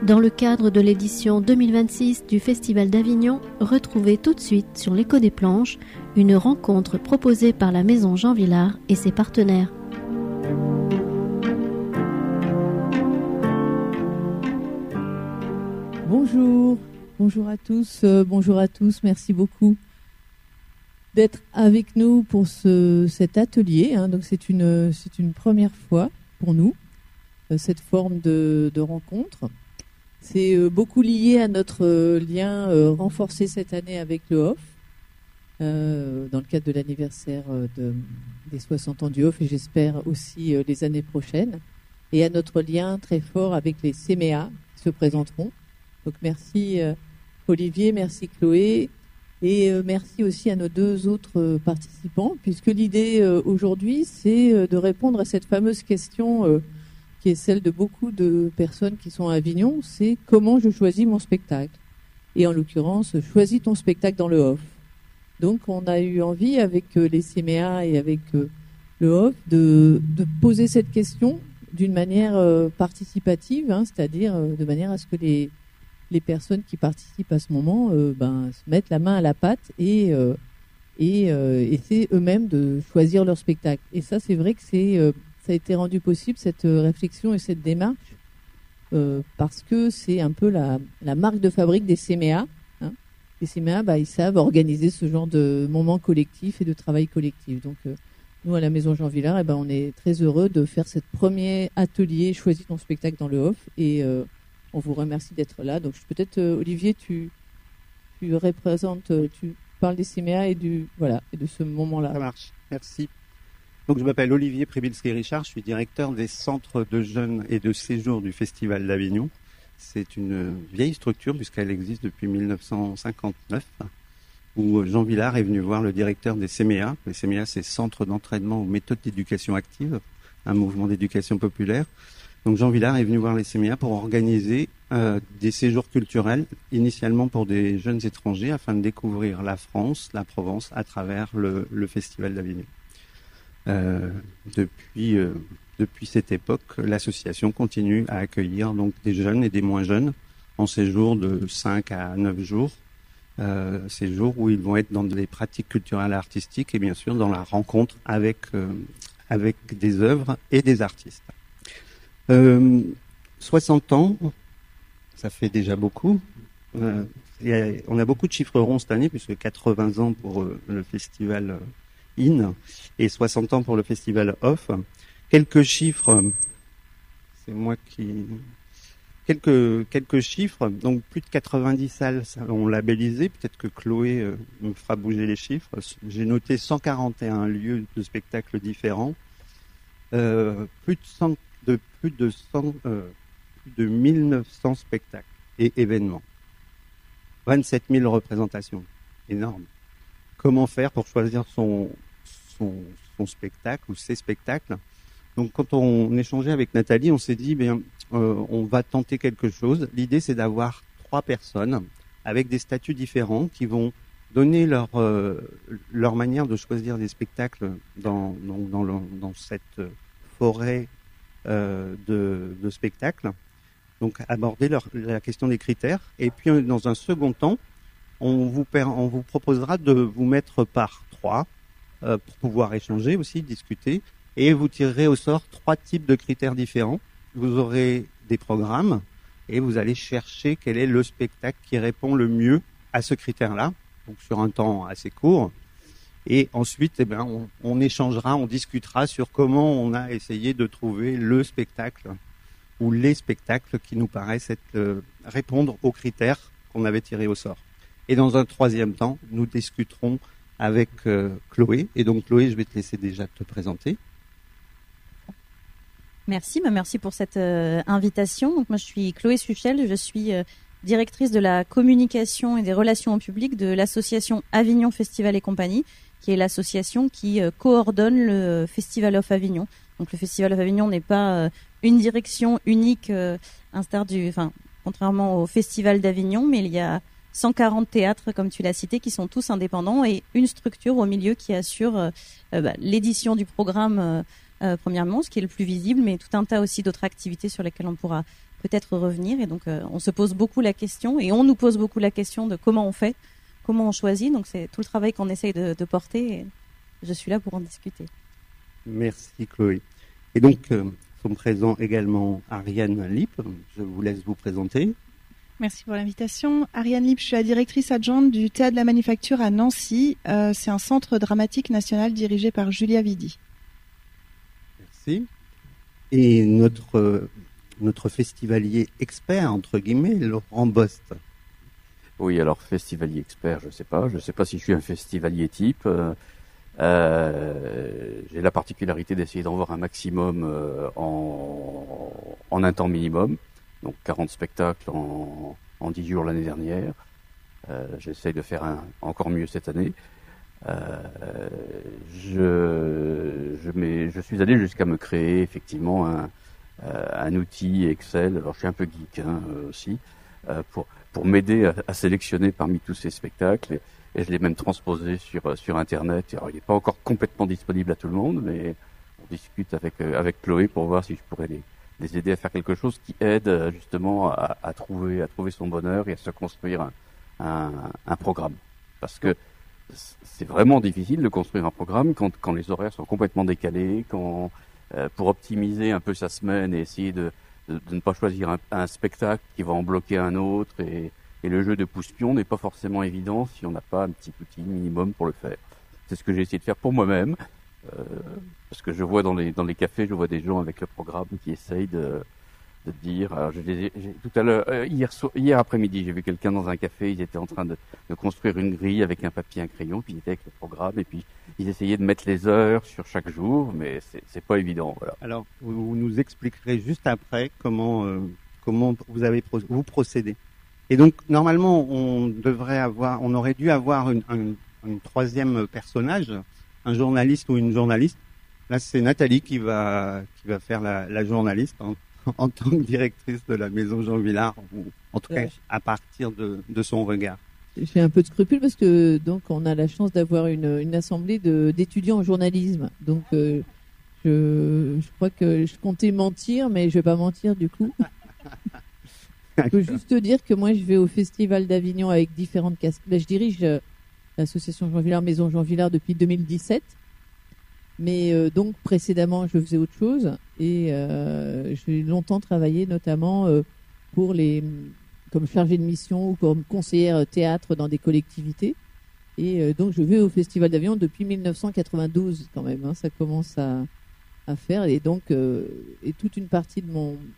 Dans le cadre de l'édition 2026 du Festival d'Avignon, retrouvez tout de suite sur l'Écho des Planches une rencontre proposée par la Maison Jean Vilar et ses partenaires. Bonjour à tous, merci beaucoup d'être avec nous pour cet atelier. Donc c'est une première fois pour nous, cette forme de rencontre. C'est beaucoup lié à notre lien renforcé cette année avec le HOF, dans le cadre de l'anniversaire des 60 ans du HOF, et j'espère aussi les années prochaines, et à notre lien très fort avec les CMEA qui se présenteront. Donc merci Olivier, merci Chloé, et merci aussi à nos deux autres participants, puisque l'idée aujourd'hui, c'est de répondre à cette fameuse question qui est celle de beaucoup de personnes qui sont à Avignon, c'est comment je choisis mon spectacle. Et en l'occurrence, choisis ton spectacle dans le HOF. Donc on a eu envie avec les CMEA et avec le HOF de poser cette question d'une manière participative, c'est-à-dire de manière à ce que les personnes qui participent à ce moment se mettent la main à la pâte et essaient eux-mêmes de choisir leur spectacle. Et ça, c'est vrai que ça a été rendu possible, cette réflexion et cette démarche, parce que c'est un peu la marque de fabrique des CMEA. Les CMEA, ils savent organiser ce genre de moments collectifs et de travail collectif. Donc, nous, à la Maison Jean Vilar, on est très heureux de faire ce premier atelier « Choisis ton spectacle dans le HOF » et on vous remercie d'être là. Donc, peut-être, Olivier, tu représentes, tu parles des CMEA et de ce moment-là. Ça marche, merci. Donc, je m'appelle Olivier Przybylski-Richard, je suis directeur des centres de jeunes et de séjour du Festival d'Avignon. C'est une vieille structure puisqu'elle existe depuis 1959, où Jean Vilar est venu voir le directeur des CMEA. Les CMEA, c'est Centre d'entraînement aux méthodes d'éducation active, un mouvement d'éducation populaire. Donc Jean Vilar est venu voir les CMEA pour organiser des séjours culturels, initialement pour des jeunes étrangers, afin de découvrir la France, la Provence, à travers le Festival d'Avignon. Depuis cette époque, l'association continue à accueillir donc des jeunes et des moins jeunes en séjour de 5 à 9 jours, séjours où ils vont être dans des pratiques culturelles et artistiques et bien sûr dans la rencontre avec des œuvres et des artistes. 60 ans, ça fait déjà beaucoup. On a beaucoup de chiffres ronds cette année puisque 80 ans pour le festival IN et 60 ans pour le festival OFF. Quelques chiffres, quelques chiffres, donc plus de 90 salles ont labellisé, peut-être que Chloé me fera bouger les chiffres. J'ai noté 141 lieux de spectacles différents, plus de 1900 spectacles et événements, 27 000 représentations, énorme. Comment faire pour choisir son spectacle ou ses spectacles? Donc, quand on échangeait avec Nathalie, on s'est dit, on va tenter quelque chose. L'idée, c'est d'avoir 3 personnes avec des statuts différents qui vont donner leur manière de choisir des spectacles dans cette forêt de spectacles. Donc, aborder la question des critères. Et puis, dans un second temps, on vous proposera de vous mettre par 3 pour pouvoir échanger aussi, discuter. Et vous tirerez au sort 3 types de critères différents. Vous aurez des programmes et vous allez chercher quel est le spectacle qui répond le mieux à ce critère-là, donc sur un temps assez court. Et ensuite, on échangera, on discutera sur comment on a essayé de trouver le spectacle ou les spectacles qui nous paraissent répondre aux critères qu'on avait tirés au sort. Et dans un troisième temps, nous discuterons avec Chloé. Et donc Chloé, je vais te laisser déjà te présenter. Merci pour cette invitation. Donc moi je suis Chloé Suchel, je suis directrice de la communication et des relations au public de l'association Avignon Festival et Compagnie, qui est l'association qui coordonne le Festival of Avignon. Donc le Festival of Avignon n'est pas une direction unique, contrairement au Festival d'Avignon, mais il y a 140 théâtres, comme tu l'as cité, qui sont tous indépendants et une structure au milieu qui assure l'édition du programme premièrement, ce qui est le plus visible, mais tout un tas aussi d'autres activités sur lesquelles on pourra peut-être revenir. Et donc, on se pose beaucoup la question, et on nous pose beaucoup la question de comment on fait, comment on choisit. Donc, c'est tout le travail qu'on essaye de porter. Et je suis là pour en discuter. Merci Chloé. Et donc, sont présents également Ariane Lipp. Je vous laisse vous présenter. Merci pour l'invitation. Ariane Lipp, je suis la directrice adjointe du Théâtre de la Manufacture à Nancy. C'est un centre dramatique national dirigé par Julia Vidi. Merci. Et notre festivalier expert, entre guillemets, Laurent Bost. Oui, alors festivalier expert, je sais pas si je suis un festivalier type. J'ai la particularité d'essayer d'en voir un maximum en un temps minimum, donc 40 spectacles en 10 jours l'année dernière. J'essaye de faire encore mieux cette année. Je suis allé jusqu'à me créer effectivement un outil Excel. Alors je suis un peu geek aussi, pour m'aider à sélectionner parmi tous ces spectacles. Et je l'ai même transposé sur Internet. Alors, il n'est pas encore complètement disponible à tout le monde, mais on discute avec Chloé pour voir si je pourrais les aider à faire quelque chose qui aide justement à trouver son bonheur et à se construire un programme. Parce que c'est vraiment difficile de construire un programme quand les horaires sont complètement décalés, pour optimiser un peu sa semaine et essayer de ne pas choisir un spectacle qui va en bloquer un autre et le jeu de pouce-pion n'est pas forcément évident si on n'a pas un petit outil minimum pour le faire. C'est ce que j'ai essayé de faire pour moi-même, parce que je vois dans les cafés, je vois des gens avec le programme qui essayent de dire. Alors tout à l'heure, hier après-midi, j'ai vu quelqu'un dans un café. Ils étaient en train de construire une grille avec un papier, un crayon, puis ils étaient avec le programme et puis ils essayaient de mettre les heures sur chaque jour, mais c'est pas évident. Voilà. Alors, vous nous expliquerez juste après comment vous procédez. Et donc, normalement, on aurait dû avoir un troisième personnage, un journaliste ou une journaliste. Là, c'est Nathalie qui va faire la journaliste en tant que directrice de la Maison Jean Vilar, ou en tout cas à partir de son regard. J'ai un peu de scrupule parce que donc on a la chance d'avoir une assemblée d'étudiants en journalisme. Donc, je crois que je comptais mentir, mais je vais pas mentir du coup. Je peux juste te dire que moi, je vais au Festival d'Avignon avec différentes casquettes. Là, je dirige l'association Jean Vilar, Maison Jean Vilar depuis 2017. Mais donc, précédemment, je faisais autre chose. Et j'ai longtemps travaillé notamment comme chargée de mission ou comme conseillère théâtre dans des collectivités. Et donc, je vais au Festival d'Avignon depuis 1992 quand même. Ça commence à faire. Et donc, et toute une partie de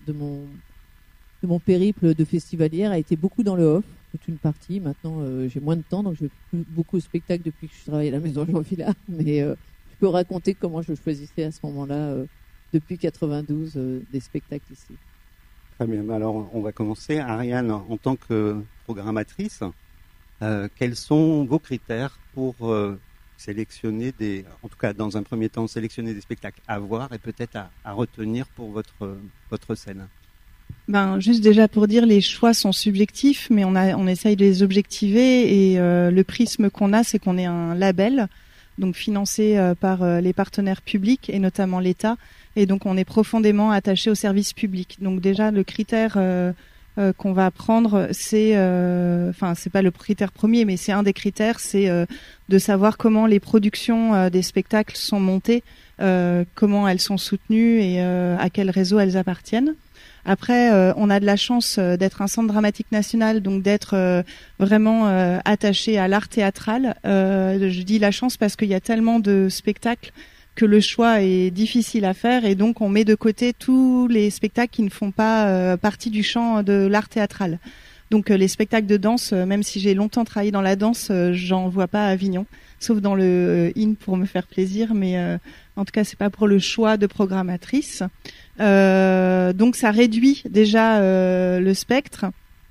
mon périple de festivalière a été beaucoup dans le off, toute une partie. Maintenant, j'ai moins de temps, donc je vais plus beaucoup au spectacle depuis que je travaille à la Maison Jean Vilar. Mais je peux raconter comment je choisissais à ce moment-là, depuis 92, des spectacles ici. Très bien. Alors, on va commencer. Ariane, en tant que programmatrice, quels sont vos critères pour sélectionner en tout cas dans un premier temps, sélectionner des spectacles à voir et peut-être à retenir pour votre scène? Juste déjà pour dire, les choix sont subjectifs, mais on essaye de les objectiver et le prisme qu'on a, c'est qu'on est un label, donc financé par les partenaires publics et notamment l'État, et donc on est profondément attaché au service public. Donc déjà le critère qu'on va prendre, c'est pas le critère premier, mais c'est un des critères, c'est de savoir comment les productions des spectacles sont montées, comment elles sont soutenues et à quel réseau elles appartiennent. Après, on a de la chance d'être un centre dramatique national, donc d'être vraiment attaché à l'art théâtral. Je dis la chance parce qu'il y a tellement de spectacles que le choix est difficile à faire, et donc on met de côté tous les spectacles qui ne font pas partie du champ de l'art théâtral. Donc les spectacles de danse, même si j'ai longtemps travaillé dans la danse, j'en vois pas à Avignon, sauf dans le IN pour me faire plaisir, mais en tout cas c'est pas pour le choix de programmatrice. Donc ça réduit déjà le spectre,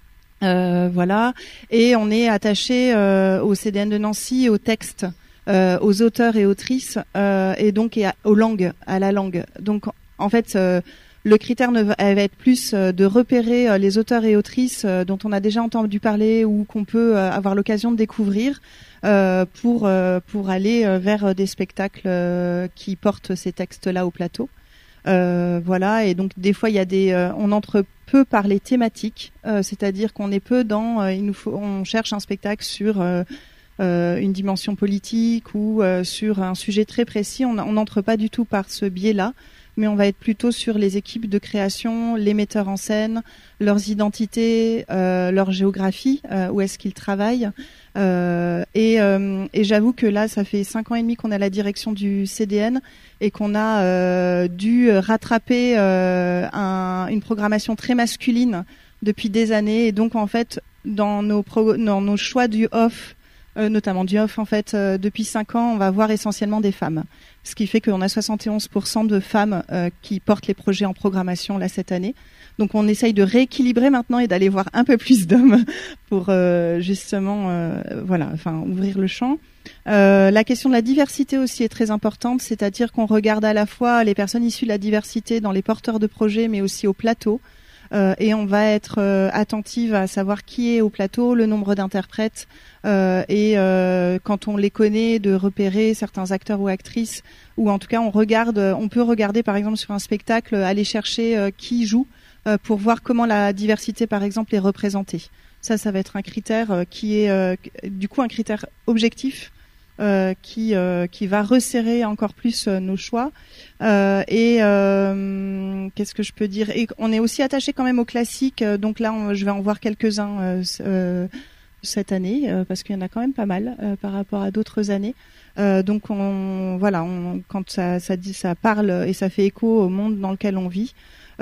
voilà, et on est attaché au CDN de Nancy, au texte, aux auteurs et autrices, et donc aux langues, à la langue. Donc en fait, Le critère va être plus de repérer les auteurs et autrices dont on a déjà entendu parler ou qu'on peut avoir l'occasion de découvrir pour aller vers des spectacles qui portent ces textes-là au plateau. Voilà, et donc des fois il y a on entre peu par les thématiques, c'est-à-dire qu'on est peu dans on cherche un spectacle sur une dimension politique ou sur un sujet très précis. On n'entre pas du tout par ce biais-là, mais on va être plutôt sur les équipes de création, les metteurs en scène, leurs identités, leur géographie, où est-ce qu'ils travaillent. Et j'avoue que là, ça fait 5 ans et demi qu'on a la direction du CDN et qu'on a dû rattraper une programmation très masculine depuis des années. Et donc, en fait, dans nos choix du off, notamment du off, en fait, depuis 5 ans, on va voir essentiellement des femmes. Ce qui fait qu'on a 71% de femmes qui portent les projets en programmation là cette année. Donc on essaye de rééquilibrer maintenant et d'aller voir un peu plus d'hommes pour justement ouvrir le champ. La question de la diversité aussi est très importante, c'est-à-dire qu'on regarde à la fois les personnes issues de la diversité dans les porteurs de projets, mais aussi au plateau. Et on va être attentive à savoir qui est au plateau, le nombre d'interprètes, et quand on les connaît, de repérer certains acteurs ou actrices, ou en tout cas on peut regarder par exemple sur un spectacle, aller chercher qui joue, pour voir comment la diversité par exemple est représentée. Ça va être un critère qui est du coup un critère objectif. Qui va resserrer encore plus nos choix qu'est-ce que je peux dire, et on est aussi attaché quand même aux classiques, donc là je vais en voir quelques-uns cette année parce qu'il y en a quand même pas mal par rapport à d'autres années, donc quand ça parle et ça fait écho au monde dans lequel on vit,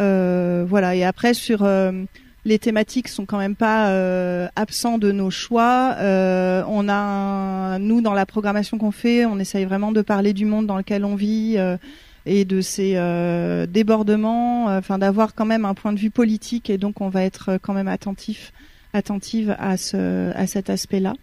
et après sur les thématiques sont quand même pas absents de nos choix. Nous, dans la programmation qu'on fait, on essaye vraiment de parler du monde dans lequel on vit et de ces débordements, d'avoir quand même un point de vue politique, et donc on va être quand même attentive à cet aspect-là.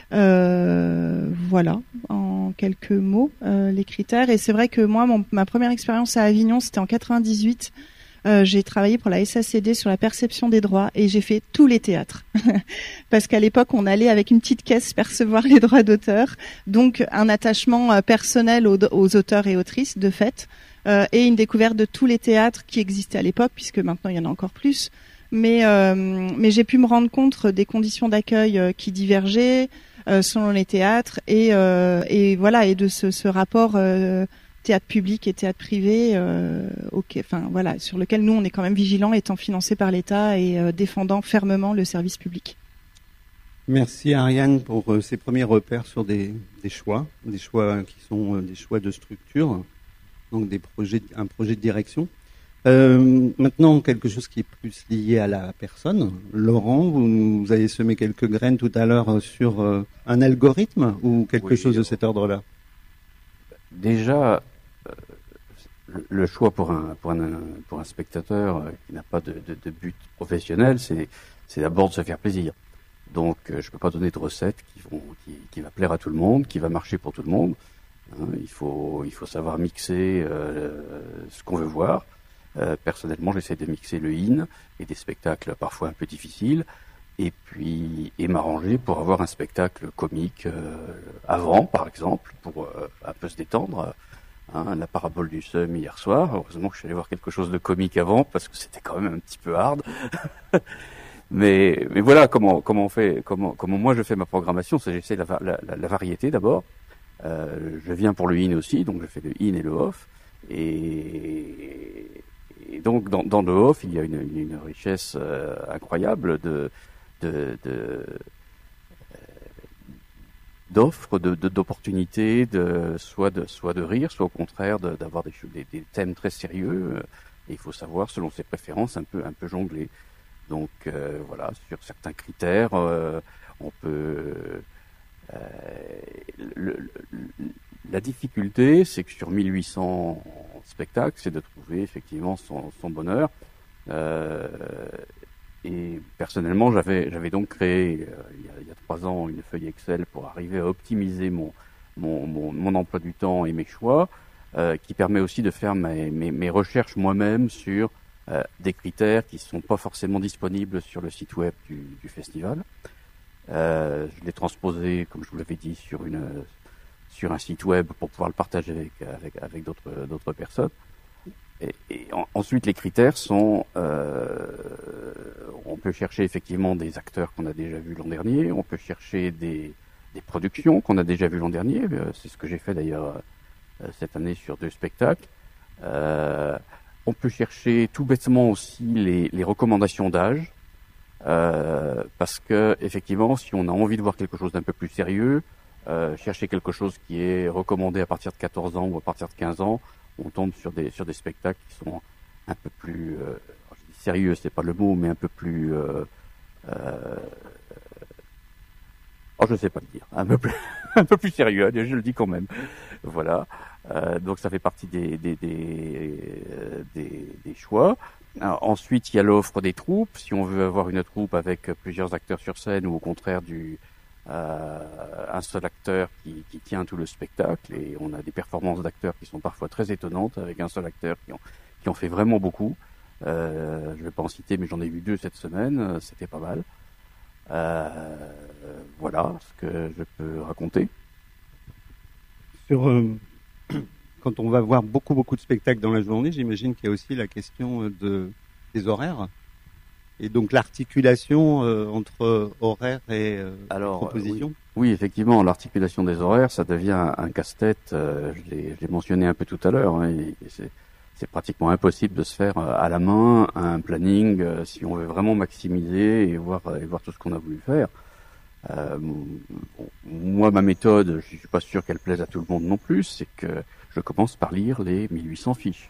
Voilà, en quelques mots, les critères. Et c'est vrai que moi, ma première expérience à Avignon, c'était en 98. J'ai travaillé pour la SACD sur la perception des droits et j'ai fait tous les théâtres. Parce qu'à l'époque, on allait avec une petite caisse percevoir les droits d'auteur, donc un attachement personnel aux auteurs et autrices, de fait, et une découverte de tous les théâtres qui existaient à l'époque, puisque maintenant il y en a encore plus. Mais j'ai pu me rendre compte des conditions d'accueil qui divergeaient selon les théâtres et de ce rapport théâtre public et théâtre privé, sur lequel nous on est quand même vigilants, étant financés par l'État et défendant fermement le service public. Merci Ariane pour ces premiers repères sur des choix qui sont des choix de structure, donc un projet de direction. Maintenant, quelque chose qui est plus lié à la personne. Laurent, vous avez semé quelques graines tout à l'heure sur un algorithme ou quelque chose de cet ordre-là. Déjà, le choix pour un spectateur qui n'a pas de but professionnel, c'est d'abord de se faire plaisir. Donc, je peux pas donner de recette qui va plaire à tout le monde, qui va marcher pour tout le monde. Il faut savoir mixer ce qu'on veut voir. Personnellement, j'essaie de mixer le in et des spectacles parfois un peu difficiles, et m'arranger pour avoir un spectacle comique avant, par exemple, pour un peu se détendre. La parabole du seum hier soir. Heureusement que je suis allé voir quelque chose de comique avant, parce que c'était quand même un petit peu hard. mais voilà comment moi je fais ma programmation. C'est j'essaie la variété d'abord. Je viens pour le in aussi, donc je fais le in et le off. Et donc dans le off, il y a une richesse incroyable d'offres, d'opportunités, soit de rire, soit au contraire d'avoir des thèmes très sérieux. Et il faut savoir, selon ses préférences, un peu jongler. Donc sur certains critères, on peut. La difficulté, c'est que sur 1800 spectacles, c'est de trouver effectivement son bonheur. Et personnellement, j'avais donc créé il y a 3 ans une feuille Excel pour arriver à optimiser mon emploi du temps et mes choix, qui permet aussi de faire mes recherches moi-même sur des critères qui sont pas forcément disponibles sur le site web du festival. Je l'ai transposé, comme je vous l'avais dit, sur un site web pour pouvoir le partager avec d'autres personnes. Et ensuite, les critères sont, on peut chercher effectivement des acteurs qu'on a déjà vus l'an dernier, on peut chercher des productions qu'on a déjà vues l'an dernier, c'est ce que j'ai fait d'ailleurs cette année sur 2 spectacles. On peut chercher tout bêtement aussi les recommandations d'âge, parce que effectivement, si on a envie de voir quelque chose d'un peu plus sérieux, chercher quelque chose qui est recommandé à partir de 14 ans ou à partir de 15 ans, on tombe sur des spectacles qui sont un peu plus je dis sérieux, c'est pas le mot, mais un peu plus je sais pas le dire, un peu plus sérieux, je le dis quand même. Voilà. Donc ça fait partie des choix. Alors, ensuite, il y a l'offre des troupes. Si on veut avoir une troupe avec plusieurs acteurs sur scène, ou au contraire un seul acteur qui tient tout le spectacle, et on a des performances d'acteurs qui sont parfois très étonnantes avec un seul acteur qui en fait vraiment beaucoup. Je vais pas en citer, mais j'en ai vu 2 cette semaine, c'était pas mal. Voilà ce que je peux raconter. Quand on va voir beaucoup de spectacles dans la journée, j'imagine qu'il y a aussi la question des horaires. Et donc l'articulation entre horaires et propositions. Oui, effectivement, l'articulation des horaires, ça devient un casse-tête. Je l'ai mentionné un peu tout à l'heure. Hein, c'est pratiquement impossible de se faire à la main un planning si on veut vraiment maximiser et voir tout ce qu'on a voulu faire. Moi, ma méthode, je suis pas sûr qu'elle plaise à tout le monde non plus, c'est que je commence par lire les 1800 fiches.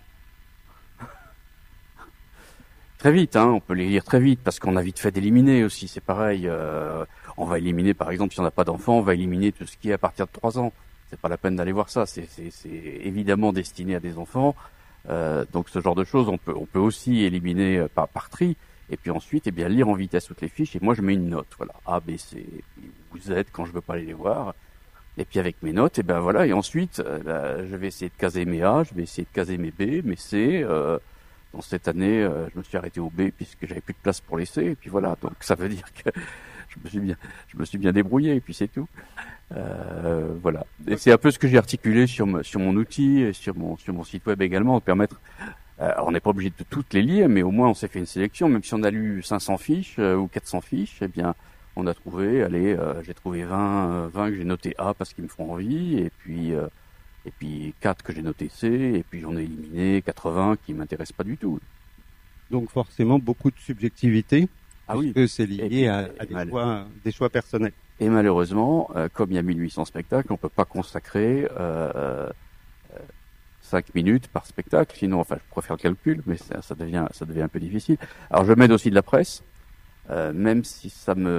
Très vite, hein, on peut les lire très vite parce qu'on a vite fait d'éliminer aussi, c'est pareil. On va éliminer, par exemple, si on n'a pas d'enfant, on va éliminer tout ce qui est à partir de 3 ans. C'est pas la peine d'aller voir ça, c'est évidemment destiné à des enfants. Donc ce genre de choses, on peut aussi éliminer par tri. Et puis ensuite, lire en vitesse toutes les fiches. Et moi, je mets une note, voilà, A, B, C ou Z quand je veux pas aller les voir. Et puis avec mes notes, voilà. Et ensuite, je vais essayer de caser mes A, je vais essayer de caser mes B, mes C. Dans cette année, je me suis arrêté au B puisque j'avais plus de place pour les C. Et puis voilà. Donc ça veut dire que je me suis bien débrouillé. Et puis c'est tout. Voilà. Et c'est un peu ce que j'ai articulé sur mon outil et sur mon site web également, de permettre. On n'est pas obligé de toutes les lire, mais au moins on s'est fait une sélection. Même si on a lu 500 fiches ou 400 fiches, on a trouvé, j'ai trouvé 20 que j'ai noté A parce qu'ils me font envie, et puis 4 que j'ai noté C, et puis j'en ai éliminé 80 qui m'intéressent pas du tout. Donc forcément beaucoup de subjectivité, oui, que c'est lié à des choix personnels. Et malheureusement, comme il y a 1800 spectacles, on peut pas consacrer 5 minutes par spectacle, sinon, je pourrais faire le calcul, mais ça devient un peu difficile. Alors je m'aide aussi de la presse, même si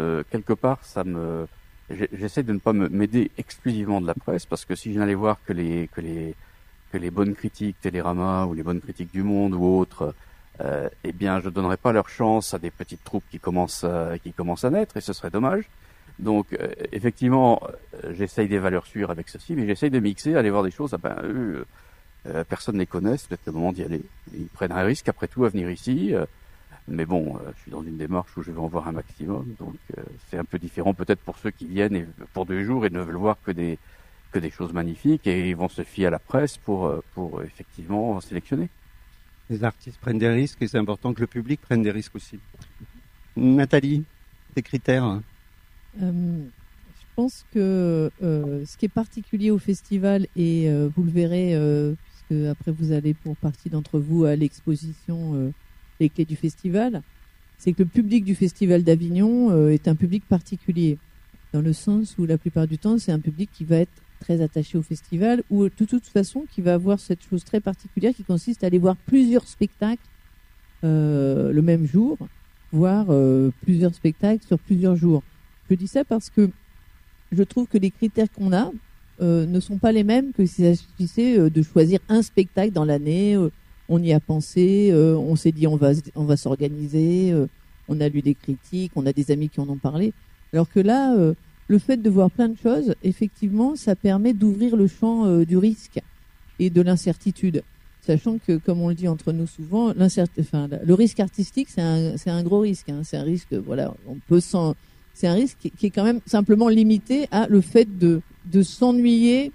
j'essaie de ne pas m'aider exclusivement de la presse, parce que si je n'allais voir que les bonnes critiques Télérama ou les bonnes critiques du Monde ou autres, je donnerais pas leur chance à des petites troupes qui commencent à naître, et ce serait dommage. Donc effectivement, j'essaye des valeurs sûres avec ceci, mais j'essaye de mixer, aller voir des choses. Personne ne les connaît, c'est peut-être le moment d'y aller. Ils prennent un risque après tout à venir ici, mais bon, je suis dans une démarche où je veux en voir un maximum, donc c'est un peu différent peut-être pour ceux qui viennent pour 2 jours et ne veulent voir que des choses magnifiques, et ils vont se fier à la presse pour effectivement sélectionner. Les artistes prennent des risques, et c'est important que le public prenne des risques aussi. Nathalie, tes critères? Je pense que ce qui est particulier au festival, et vous le verrez, puisque après vous allez pour partie d'entre vous à l'exposition Les Clés du Festival, c'est que le public du Festival d'Avignon est un public particulier, dans le sens où la plupart du temps c'est un public qui va être très attaché au festival, ou de toute façon qui va avoir cette chose très particulière qui consiste à aller voir plusieurs spectacles le même jour, voire plusieurs spectacles sur plusieurs jours. Je dis ça parce que je trouve que les critères qu'on a ne sont pas les mêmes que s'il s'agissait de choisir un spectacle dans l'année. On y a pensé, on s'est dit on va s'organiser, on a lu des critiques, on a des amis qui en ont parlé. Alors que là, le fait de voir plein de choses, effectivement, ça permet d'ouvrir le champ du risque et de l'incertitude. sachant que, comme on le dit entre nous souvent, le risque artistique, c'est un gros risque. Hein. C'est un risque, voilà, c'est un risque qui est quand même simplement limité à le fait de s'ennuyer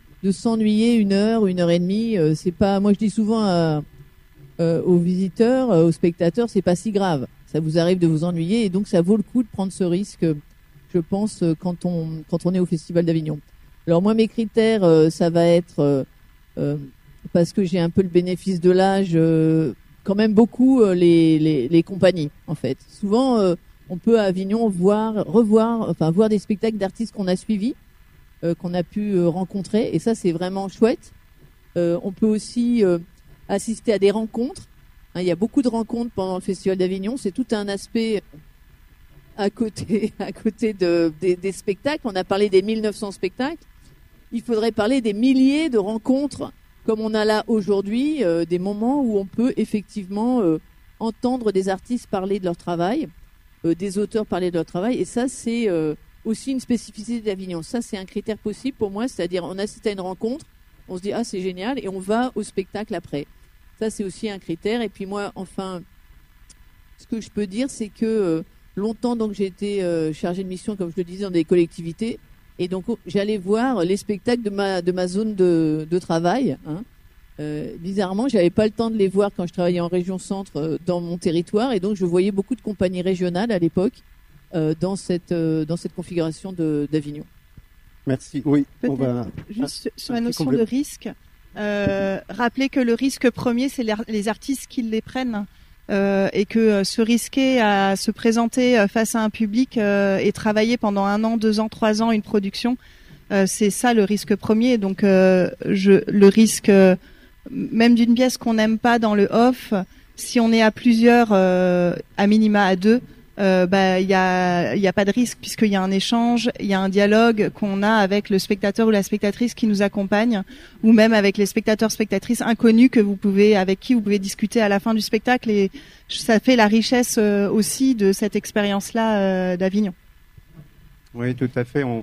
1 heure, 1h30. C'est pas, moi je dis souvent aux visiteurs, aux spectateurs, c'est pas si grave. Ça vous arrive de vous ennuyer et donc ça vaut le coup de prendre ce risque, je pense, quand on est au Festival d'Avignon. Alors moi, mes critères, ça va être parce que j'ai un peu le bénéfice de l'âge, quand même beaucoup les compagnies, en fait. Souvent, on peut à Avignon voir des spectacles d'artistes qu'on a suivis, qu'on a pu rencontrer, et ça, c'est vraiment chouette. On peut aussi assister à des rencontres. Hein, il y a beaucoup de rencontres pendant le Festival d'Avignon. C'est tout un aspect à côté des spectacles. On a parlé des 1900 spectacles. Il faudrait parler des milliers de rencontres comme on a là aujourd'hui, des moments où on peut effectivement entendre des artistes parler de leur travail, des auteurs parler de leur travail. Et ça, c'est aussi une spécificité d'Avignon. Ça, c'est un critère possible pour moi. C'est-à-dire, on assiste à une rencontre, on se dit « Ah, c'est génial » et on va au spectacle après. Ça, c'est aussi un critère. Et puis moi, enfin, ce que je peux dire, c'est que longtemps, donc, j'ai été chargée de mission, comme je le disais, dans des collectivités. Et donc, j'allais voir les spectacles de ma zone de travail. Hein. Bizarrement, j'avais pas le temps de les voir quand je travaillais en région centre dans mon territoire. Et donc, je voyais beaucoup de compagnies régionales à l'époque dans cette configuration d'Avignon. Merci. Oui, on va... Juste sur la notion de risque. Rappeler que le risque premier, c'est les artistes qui les prennent. Et que se risquer à se présenter face à un public et travailler pendant 1 an, 2 ans, 3 ans une production, c'est ça le risque premier. Donc le risque même d'une pièce qu'on n'aime pas dans le off, si on est à plusieurs, à minima à 2, il y a pas de risque puisqu'il y a un échange, il y a un dialogue qu'on a avec le spectateur ou la spectatrice qui nous accompagne, ou même avec les spectateurs/spectatrices inconnus avec qui vous pouvez discuter à la fin du spectacle, et ça fait la richesse aussi de cette expérience-là d'Avignon. Oui, tout à fait.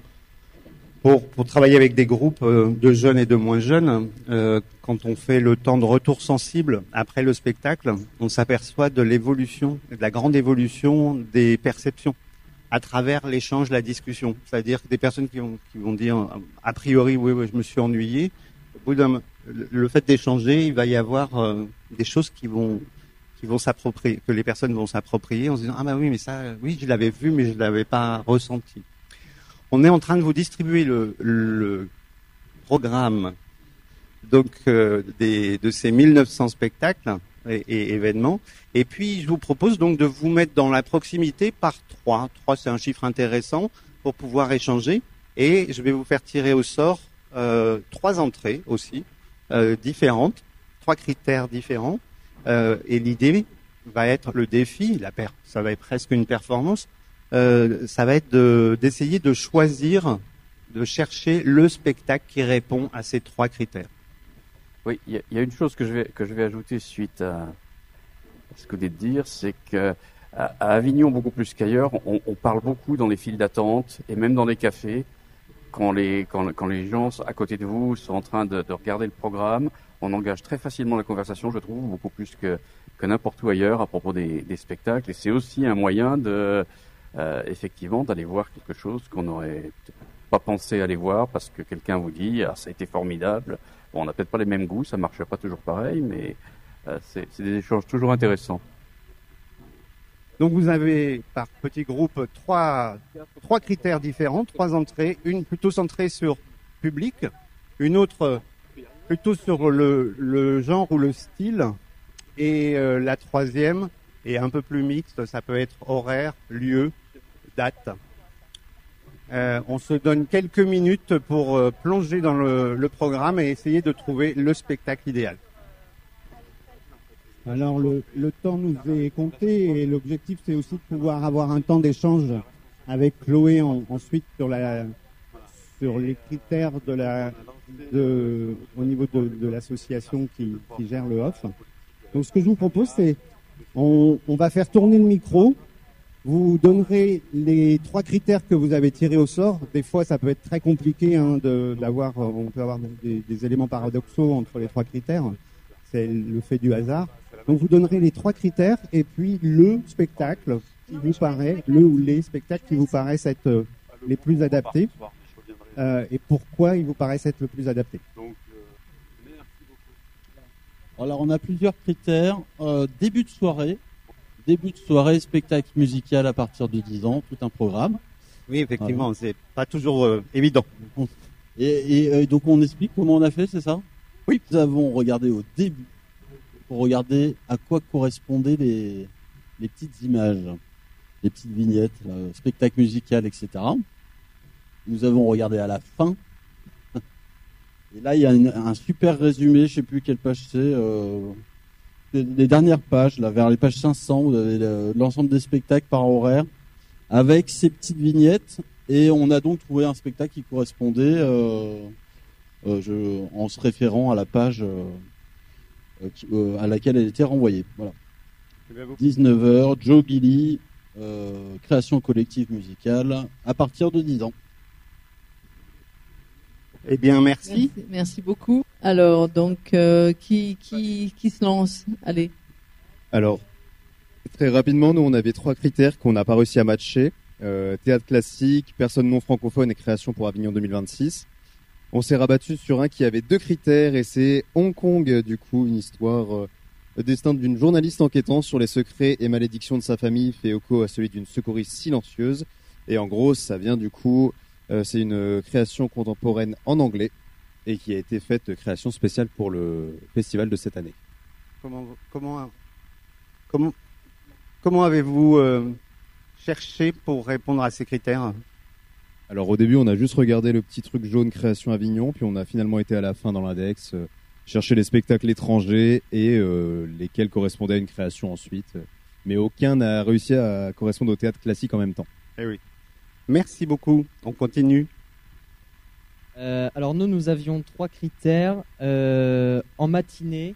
Pour travailler avec des groupes de jeunes et de moins jeunes, quand on fait le temps de retour sensible après le spectacle, on s'aperçoit de la grande évolution des perceptions à travers l'échange, la discussion. C'est-à-dire que des personnes qui vont dire a priori oui, je me suis ennuyé. Au bout le fait d'échanger, il va y avoir des choses qui vont s'approprier, que les personnes vont s'approprier en se disant ah bah oui mais ça oui je l'avais vu mais je l'avais pas ressenti. On est en train de vous distribuer le programme donc de ces 1900 spectacles et événements. Et puis je vous propose donc de vous mettre dans la proximité par 3. 3, c'est un chiffre intéressant pour pouvoir échanger. Et je vais vous faire tirer au sort 3 entrées aussi différentes, 3 critères différents. Et l'idée va être le défi, ça va être presque une performance. Ça va être d'essayer de choisir, de chercher le spectacle qui répond à ces 3 critères. Oui, il y a une chose que je vais ajouter suite à ce que vous venez de dire, c'est que à Avignon, beaucoup plus qu'ailleurs, on parle beaucoup dans les files d'attente et même dans les cafés. Quand les gens à côté de vous sont en train de regarder le programme, on engage très facilement la conversation, je trouve, beaucoup plus que n'importe où ailleurs à propos des spectacles. Et c'est aussi un moyen effectivement d'aller voir quelque chose qu'on n'aurait pas pensé aller voir parce que quelqu'un vous dit ça a été formidable. Bon, on n'a peut-être pas les mêmes goûts, ça marche pas toujours pareil, mais c'est des échanges toujours intéressants. Donc vous avez par petit groupe 3 critères différents, 3 entrées, une plutôt centrée sur public, une autre plutôt sur le genre ou le style, et la 3e est un peu plus mixte, ça peut être horaire, lieu, date. On se donne quelques minutes pour plonger dans le programme et essayer de trouver le spectacle idéal. Alors le temps nous est compté et l'objectif c'est aussi de pouvoir avoir un temps d'échange avec Chloé ensuite sur les critères au niveau de l'association qui gère le off. Donc ce que je vous propose c'est on va faire tourner le micro. Vous donnerez les 3 critères que vous avez tirés au sort. Des fois, ça peut être très compliqué on peut avoir des éléments paradoxaux entre les 3 critères. c'est le fait du hasard. Donc vous donnerez les 3 critères et puis le spectacle qui vous paraît, le ou les spectacles qui vous paraissent être les plus adaptés et pourquoi ils vous paraissent être le plus adaptés. Alors on a plusieurs critères. Début de soirée, spectacle musical à partir de 10 ans, tout un programme. Oui, effectivement, c'est pas toujours évident. Et donc on explique comment on a fait, c'est ça? Oui. Nous avons regardé au début pour regarder à quoi correspondaient les petites images, les petites vignettes, spectacle musical, etc. Nous avons regardé à la fin. Et là, il y a un super résumé, je sais plus quelle page c'est, les dernières pages, là, vers les pages 500, vous avez l'ensemble des spectacles par horaire, avec ces petites vignettes, et on a donc trouvé un spectacle qui correspondait, en se référant à la page à laquelle elle était renvoyée. Voilà. 19h, Joe Gilly, création collective musicale, à partir de 10 ans. Eh bien, merci. Merci beaucoup. Alors, donc, qui se lance? Allez. Alors, très rapidement, nous, on avait 3 critères qu'on n'a pas réussi à matcher. Théâtre classique, personne non francophone et création pour Avignon 2026. On s'est rabattu sur un qui avait 2 critères et c'est Hong Kong, du coup, une histoire, le destin d'une journaliste enquêtant sur les secrets et malédictions de sa famille fait écho à celui d'une secouriste silencieuse. Et en gros, ça vient du coup... c'est une création contemporaine en anglais et qui a été faite création spéciale pour le festival de cette année. Comment avez-vous cherché pour répondre à ces critères? Alors au début, on a juste regardé le petit truc jaune création Avignon, puis on a finalement été à la fin dans l'index chercher les spectacles étrangers et lesquels correspondaient à une création ensuite. Mais aucun n'a réussi à correspondre au théâtre classique en même temps. Eh oui. Merci beaucoup. On continue. Alors nous avions 3 critères. En matinée,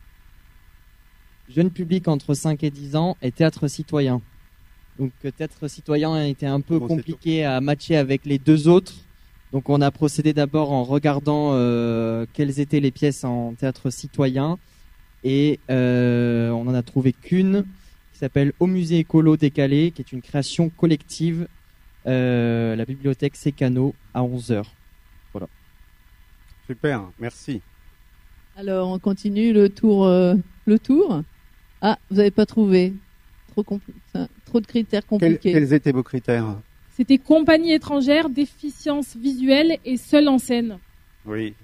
jeune public entre 5 et 10 ans et théâtre citoyen. Donc théâtre citoyen a été un peu compliqué à matcher avec les 2 autres. Donc on a procédé d'abord en regardant quelles étaient les pièces en théâtre citoyen. Et on en a trouvé qu'une qui s'appelle Au musée écolo décalé, qui est une création collective. La bibliothèque Sécano à 11h. Voilà. Super, merci. Alors, on continue le tour. Ah, vous n'avez pas trouvé. Trop de critères compliqués. Quels étaient vos critères? C'était compagnie étrangère, déficience visuelle et seul en scène. Oui,